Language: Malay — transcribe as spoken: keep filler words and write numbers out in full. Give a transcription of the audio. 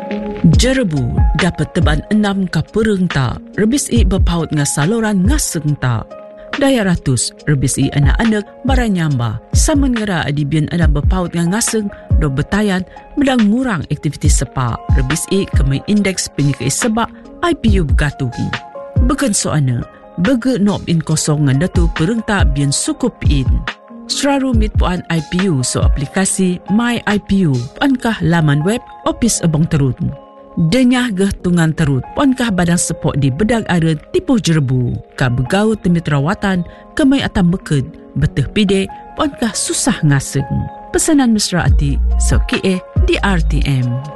Jerebu dapat teban enam ka pereng ta, rebis i berpaut nga saluran ngaseng ta. Daya ratus, rebis i anak-anak baranyamba. Saman ngera adibian anak berpaut nga ngaseng, do betayan, medang ngurang aktivitas sepa. Rebis i kemai indeks penyikai sebak, I P U begatuhi. Begen soana, bege nob in kosong nga datu pereng ta bian sukup in. Seraru mit puan I P U so aplikasi My I P U, puankah laman web Opis Abang Terut. Denyah geh tungan terut, puankah badang sepok di bedag ada tipuh Jerebu. Ka begau temit rawatan, kemai atam meked, beteh pide, puankah susah ngaseng. Pesanan mesra ati, so kie di R T M.